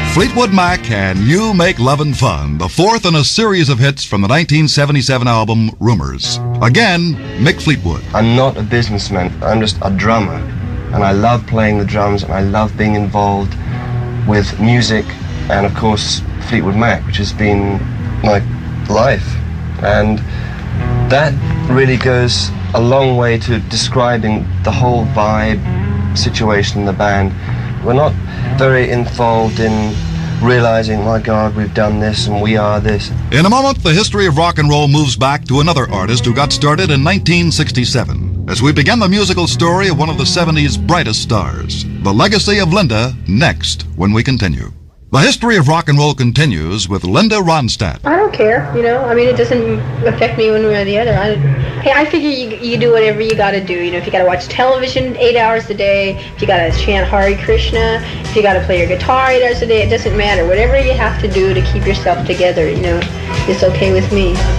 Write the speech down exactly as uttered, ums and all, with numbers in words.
Fleetwood Mac and You Make Lovin' Fun, the fourth in a series of hits from the nineteen seventy-seven album Rumors. Again, Mick Fleetwood. I'm not a businessman, I'm just a drummer. And I love playing the drums, and I love being involved with music, and of course Fleetwood Mac, which has been my life. And that really goes a long way to describing the whole vibe, situation in the band. We're not very involved in realizing, my God, we've done this and we are this. In a moment, the history of rock and roll moves back to another artist who got started in nineteen sixty-seven, as we begin the musical story of one of the seventies brightest stars. The legacy of Linda, next, when we continue. The history of rock and roll continues with Linda Ronstadt. I don't care, you know. I mean, it doesn't affect me one way or the other. I, hey, I figure you you do whatever you got to do. You know, if you got to watch television eight hours a day, if you got to chant Hare Krishna, if you got to play your guitar eight hours a day, it doesn't matter. Whatever you have to do to keep yourself together, you know, it's okay with me.